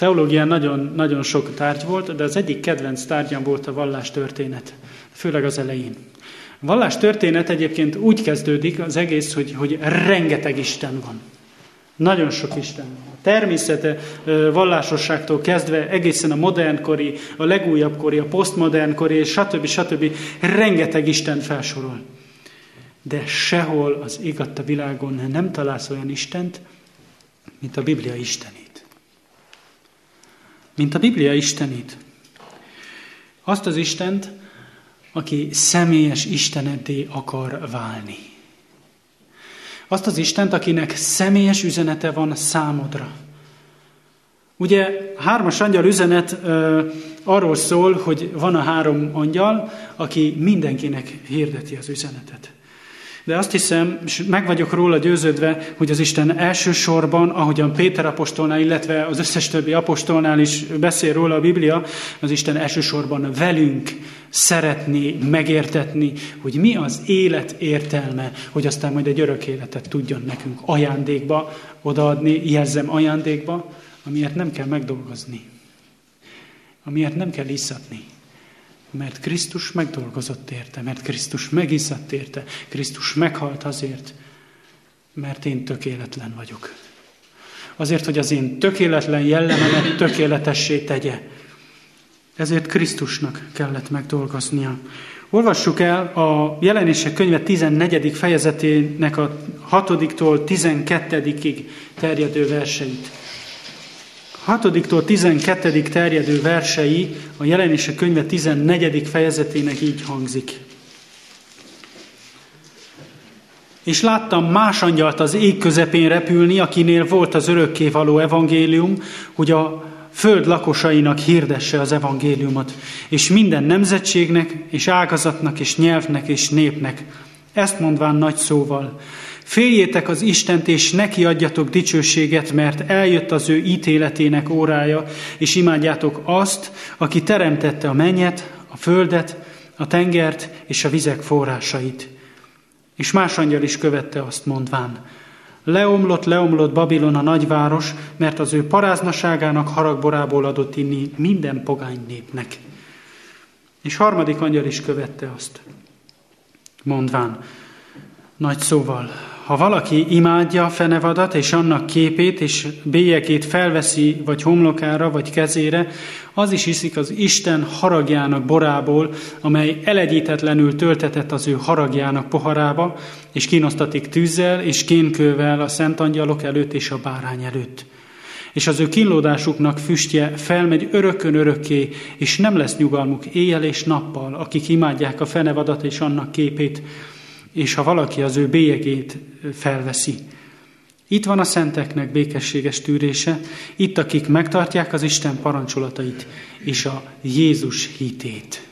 teológián nagyon, nagyon sok tárgy volt, de az egyik kedvenc tárgyam volt a vallástörténet, főleg az elején. A vallástörténet egyébként úgy kezdődik az egész, hogy rengeteg Isten van. Nagyon sok Isten van. A természete vallásosságtól kezdve egészen a modernkori, a legújabbkori, a posztmodernkori, és stb. Rengeteg Isten felsorol. De sehol az ég adta világon nem találsz olyan Istent, mint a Biblia Istenét. Mint a Biblia Istenét. Azt az Istent, aki személyes Isteneddé akar válni. Azt az Istent, akinek személyes üzenete van számodra. Ugye a 3. angyal üzenet arról szól, hogy van a 3 angyal, aki mindenkinek hirdeti az üzenetet. De azt hiszem, és meg vagyok róla győződve, hogy az Isten elsősorban, ahogyan Péter apostolnál, illetve az összes többi apostolnál is beszél róla a Biblia, az Isten elsősorban velünk szeretné megértetni, hogy mi az élet értelme, hogy aztán majd egy örök életet tudjon nekünk ajándékba odaadni, jelzem ajándékba, amiért nem kell megdolgozni, amiért nem kell iszatni. Mert Krisztus megdolgozott érte, mert Krisztus megizzadt érte, Krisztus meghalt azért, mert én tökéletlen vagyok. Azért, hogy az én tökéletlen jellememet tökéletessé tegye. Ezért Krisztusnak kellett megdolgoznia. Olvassuk el a Jelenések könyve 14. fejezetének a 6-tól 12-ig terjedő verseit. 6-tól 12. terjedő versei a Jelenések könyve 14. fejezetének így hangzik. És láttam más angyalt az ég közepén repülni, akinél volt az örökkévaló evangélium, hogy a föld lakosainak hirdesse az evangéliumot, és minden nemzetségnek, és ágazatnak, és nyelvnek, és népnek. Ezt mondván nagy szóval. Féljétek az Istent, és neki adjatok dicsőséget, mert eljött az ő ítéletének órája, és imádjátok azt, aki teremtette a mennyet, a földet, a tengert és a vizek forrásait. És más angyal is követte azt mondván. Leomlott Babilon a nagyváros, mert az ő paráznaságának haragborából adott inni minden pogány népnek. És harmadik angyal is követte azt, mondván, nagy szóval, ha valaki imádja a fenevadat és annak képét és bélyegét felveszi vagy homlokára vagy kezére, az is iszik az Isten haragjának borából, amely elegyítetlenül töltetett az ő haragjának poharába, és kínosztatik tűzzel és kénkővel a szent angyalok előtt és a bárány előtt. És az ő kínlódásuknak füstje felmegy örökkön örökké, és nem lesz nyugalmuk éjjel és nappal, akik imádják a fenevadat és annak képét, és ha valaki az ő bélyegét felveszi. Itt van a szenteknek békességes tűrése, itt akik megtartják az Isten parancssolatait és a Jézus hitét.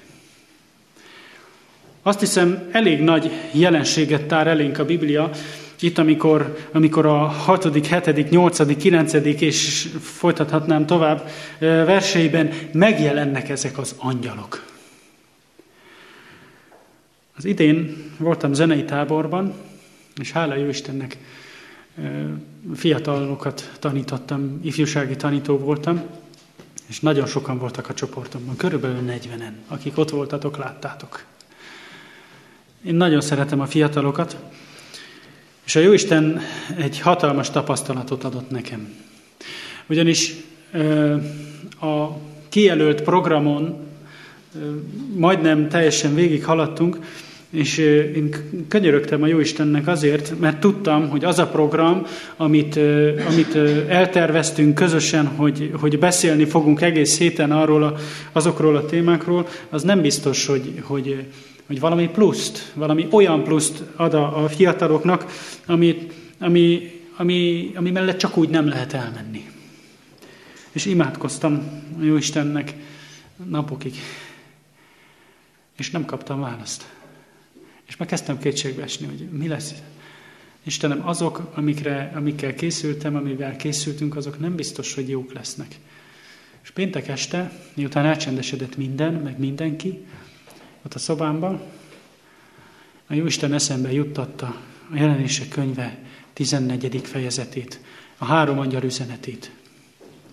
Azt hiszem, elég nagy jelenséget tár elénk a Biblia, itt amikor a 6., 7., 8., 9. és folytathatnám tovább verseiben megjelennek ezek az angyalok. Az idén voltam zenei táborban, és hála jó Istennek fiatalokat tanítottam, ifjúsági tanító voltam, és nagyon sokan voltak a csoportomban, körülbelül 40-en, akik ott voltatok, láttátok. Én nagyon szeretem a fiatalokat, és a Jóisten egy hatalmas tapasztalatot adott nekem. Ugyanis a kijelölt programon majdnem teljesen végig haladtunk, és én könyörögtem a Jóistennek azért, mert tudtam, hogy az a program, amit elterveztünk közösen, hogy beszélni fogunk egész héten azokról a témákról, az nem biztos, hogy valami pluszt, valami olyan pluszt ad a fiataloknak, ami mellett csak úgy nem lehet elmenni. És imádkoztam a Jóistennek napokig, és nem kaptam választ. És már kezdtem kétségbe esni, hogy mi lesz. Istenem, azok, amikkel készültem, amivel készültünk, azok nem biztos, hogy jók lesznek. És péntek este, miután elcsendesedett minden, meg mindenki, ott a szobámban, a Jóisten eszembe juttatta a Jelenések könyve 14. fejezetét, a 3 angyal üzenetét.